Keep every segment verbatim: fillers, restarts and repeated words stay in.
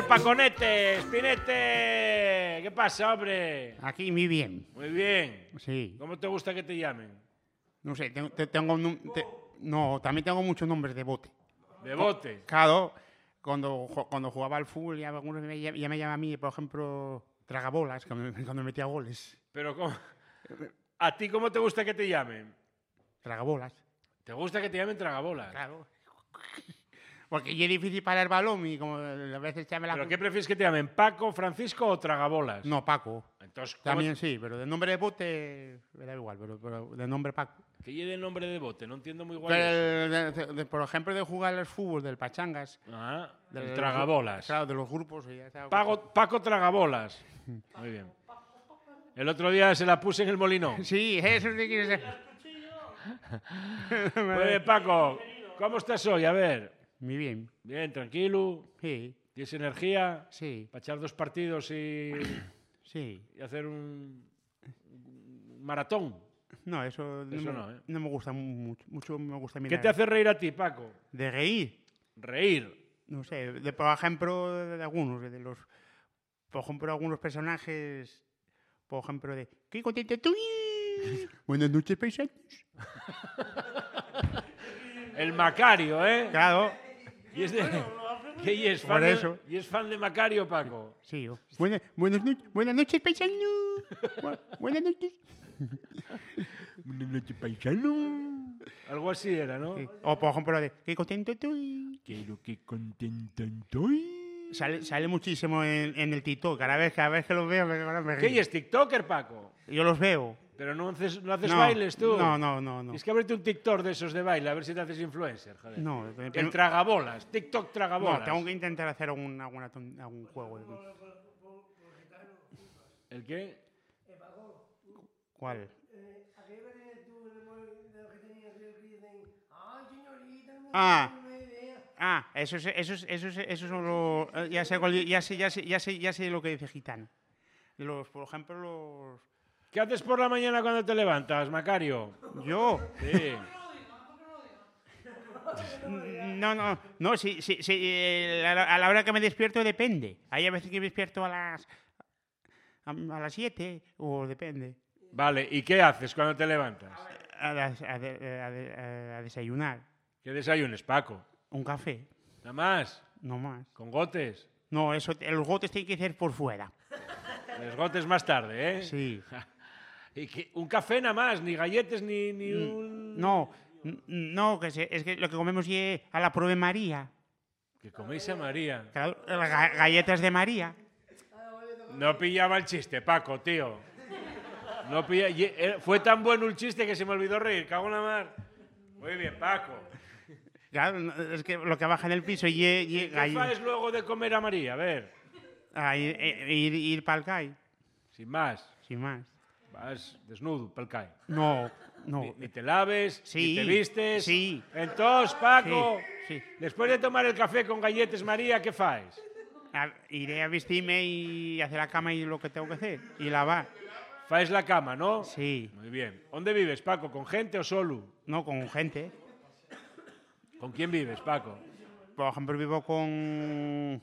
Paconete, Spinete. ¿Qué pasa, hombre? Aquí muy bien. Muy bien. Sí. ¿Cómo te gusta que te llamen? No sé, tengo, te- tengo un num- te- no, también tengo muchos nombres de bote. De bote. Claro, cuando, ju- cuando jugaba al fútbol ya, algunos me, ya, ya me llaman a mí, por ejemplo, tragabolas, cuando, cuando metía goles. Pero ¿cómo? ¿A ti cómo te gusta que te llamen? Tragabolas, ¿Te gusta que te llamen tragabolas? claro. Porque ya es difícil parar el balón y como a veces echame la... ¿Pero qué prefieres que te llamen? ¿Paco, Francisco o tragabolas? No, Paco. Entonces, ¿cómo También sí, pero de nombre de bote me da igual, pero, pero de nombre Paco. ¿Qué lleve el nombre de bote? No entiendo muy guay. Pero, eso. de- de- de- por ejemplo, de jugar al fútbol, del Pachangas. Ah, de el los- tragabolas. Claro, de los grupos. Y ya está. Paco, Paco Tragabolas. Muy bien. El otro día se la puse en el molinón. Sí, eso sí que es... Muy bien, Paco. ¿Cómo estás hoy? A ver. Muy bien. Bien, tranquilo. Sí, ¿Tienes energía sí, para echar dos partidos y, sí. y hacer un, un maratón? No, eso, no, Eso me, no, ¿eh? no me gusta mucho. Mucho me gusta ¿Qué mirar. te hace reír a ti, Paco? De reír. Reír. No sé, de, por ejemplo, de algunos, de los... Por ejemplo, algunos personajes... Por ejemplo, de... ¡Qué contento estoy! Buenas noches, paisanos. El Macario, ¿eh? Claro, Y es, de, que- y es, Por fan de, eso. y es fan de Macario, Paco. sí. Yo. Buena- buenas, noches, buenas noches, paisanos. Bu- buenas noches. Buenas noches, paisano. Algo así era, ¿no? Sí. O, por ejemplo, de... ¡Qué contento estoy! Quiero que contento estoy. Sale, sale muchísimo en, en el TikTok. Cada vez, cada vez que los veo, me, ahora me ¿Qué? río. ¿Y es TikToker, Paco? Yo los veo. Pero no haces, no haces No, bailes tú. No, no, no. no. Es que abrete un TikTok de esos de baile, a ver si te haces influencer, joder. No, El pero- tragabolas, TikTok tragabolas. no, tengo que intentar hacer algún, alguna ton- algún juego. ¿El qué? ¿Cuál? Ah, ah, eso es, eso es, eso es, eso son los, eh, ya sé, cuál- ya sé, ya sé, ya sé, ya sé lo que dice Gitano. Los, por ejemplo, los, ¿Qué haces por la mañana cuando te levantas, Macario? yo, Sí. no, no, no, sí, sí, sí, eh, a la, a la hora que me despierto depende. Hay a veces que me despierto a las, a, a las siete, o depende. Vale, ¿y qué haces cuando te levantas? A, las- a de- a de- a- a desayunar, ¿Qué desayunes, Paco? un café, ¿Nada más? no más. ¿Con gotes? No, eso, los gotes tienen que ser por fuera. Los gotes más tarde, ¿eh? Sí. ¿Y qué? Un café nada más, ni galletes, ni, ni un... No, n- no, que se- es que lo que comemos es a la prueba de María. Que coméis a María. Claro, las ga- galletas de María. No pillaba el chiste, Paco, tío. No pilla... y- eh, Fue tan bueno el chiste que se me olvidó reír. Cago en la mar. Muy bien, Paco. Claro, no, es que lo que baja en el piso y, y, ¿Qué galle- haces luego de comer a María? A ver, a ir, eh, ir, ir para el CAI, sin más. sin más. Vas desnudo, pel CAI. No, no. Ni, ni te laves, Sí, ni te vistes. sí. Entonces, Paco, Sí, sí. después de tomar el café con galletes María, ¿qué faes? A- iré a vestirme y hacer la cama y lo que tengo que hacer. Y lavar. Faes la cama, ¿no? Sí. Muy bien. ¿Dónde vives, Paco? ¿Con gente o solo? No, con gente. ¿Con quién vives, Paco? Por ejemplo, vivo con...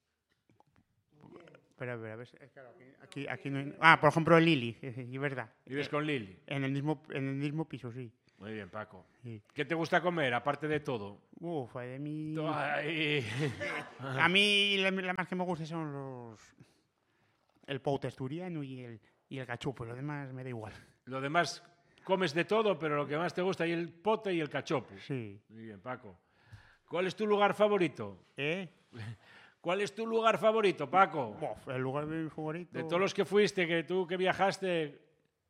Espera, espera, a ver. si- eh, claro, aquí, aquí, aquí no hay- Ah, por ejemplo, Lili, es verdad. ¿Vives con Lili? En el mismo, en el mismo piso, sí. Muy bien, Paco. Sí. ¿Qué te gusta comer, aparte de todo? Uf, de mí... Ay. A mí la, la más que me gusta son los... El pote asturiano y el, y el cachopo. Lo demás me da igual. Lo demás comes de todo, pero lo que más te gusta es el pote y el cachopo. Sí. Muy bien, Paco. ¿Cuál es tu lugar favorito? ¿Eh? ¿Cuál es tu lugar favorito, Paco? Uf, el lugar de mi favorito... De todos los que fuiste, que tú que viajaste,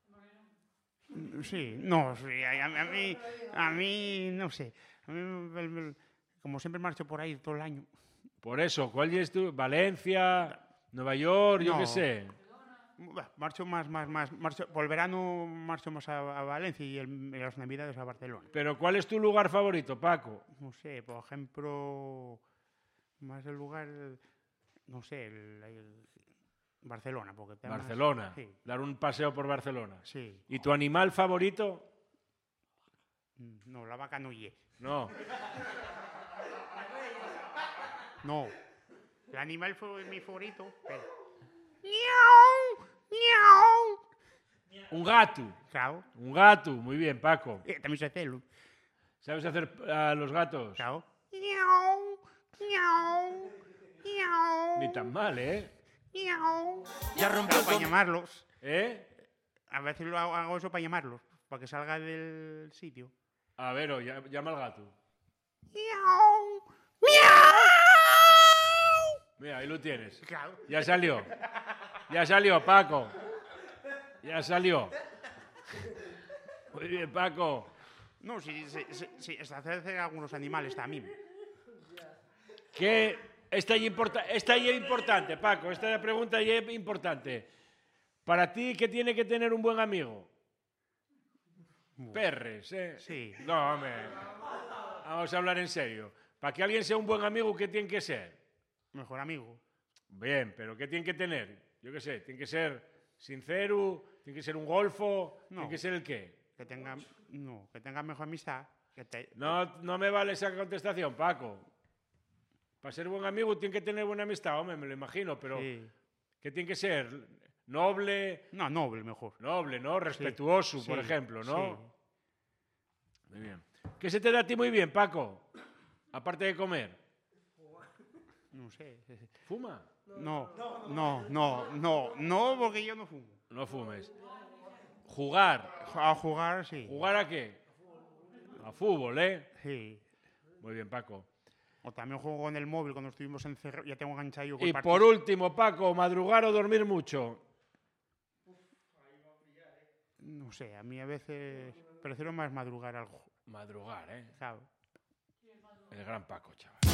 Sí, no, sí, a, a mí, a mí, no sé. A mí, el- el- como siempre marcho por ahí todo el año. por eso, ¿cuál es tu? ¿Valencia? ¿Nueva York? Yo No. qué sé. Bah, Marcho más, más, más. Marcho, por el verano marcho más a, a Valencia y el, en las Navidades a Barcelona. Pero ¿cuál es tu lugar favorito, Paco? No sé, por ejemplo, más el lugar, no sé, el, el- Barcelona. Porque está más- Barcelona. sí, Dar un paseo por Barcelona. sí. ¿Y tu animal favorito? No, la vaca no ye. No. No. El animal fue mi favorito. Pero... ¡Miau! ¡Miau! Un gato. Claro. Un gato. Muy bien, Paco. Eh, también sé hacerlo. ¿Sabes hacer a los gatos? Claro. ¡Miau! ¡Miau! ¡Miau! Ni tan mal, ¿eh? ¡Miau! Ya rompió Claro, para con... llamarlos. ¿Eh? A veces lo hago, hago eso para llamarlos. Para que salga del sitio. A ver, o, ya- llama al gato. ¡Miau! ¡Miau! Mira, ahí lo tienes. Claro. Ya salió. Ya salió, Paco. Ya salió. Muy bien, Paco. No, sí, sí, sí, sí, es hacer algunos animales también. ¿Qué? Esta es importa- esta es importante, Paco. Esta pregunta es importante. Para ti, ¿qué tiene que tener un buen amigo? Perres, ¿eh? Sí. No, hombre. Vamos a hablar en serio. Para que alguien sea un buen amigo, ¿qué tiene que ser? Mejor amigo. Bien, pero ¿qué tiene que tener? Yo qué sé, tiene que ser sincero, tiene que ser un golfo, No. tiene que ser el qué. Que tenga, no, que tenga mejor amistad. Que te, No, no me vale esa contestación, Paco. Para ser buen amigo tiene que tener buena amistad, hombre, me lo imagino, pero sí. ¿qué tiene que ser? Noble, No, noble mejor. noble, ¿no? Respetuoso, Sí, por ejemplo, ¿no? sí. Muy bien. ¿Qué se te da a ti muy bien, Paco? Aparte de comer. No sé. ¿Fuma? No, no, no, no, no, porque yo no fumo. No fumes. Jugar. A jugar, sí. ¿Jugar a qué? A fútbol, ¿eh? Sí. Muy bien, Paco. O también juego en el móvil cuando estuvimos encerrados. Ya tengo enganchado yo con Y el partido. por último, Paco, madrugar o dormir mucho. No sé, a mí a veces prefiero más madrugar algo. Madrugar, ¿eh? Claro. El gran Paco, chaval.